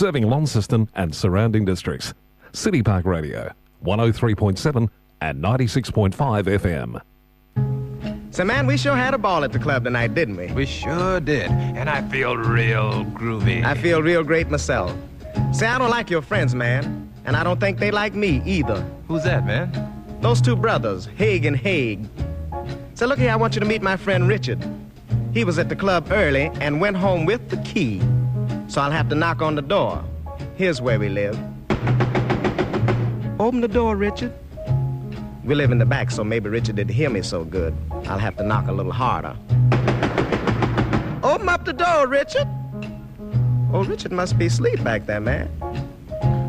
serving Launceston and surrounding districts. City Park Radio, 103.7 and 96.5 FM. So, man, we sure had a ball at the club tonight, didn't we? We sure did, and I feel real groovy. I feel real great myself. Say, I don't like your friends, man, and I don't think they like me either. Who's that, man? Those two brothers, Haig and Haig. So, look here, I want you to meet my friend Richard. He was at the club early and went home with the key, so I'll have to knock on the door. Here's where we live. Open the door, Richard. We live in the back, so maybe Richard didn't hear me so good. I'll have to knock a little harder. Open up the door, Richard. Oh, Richard must be asleep back there, man.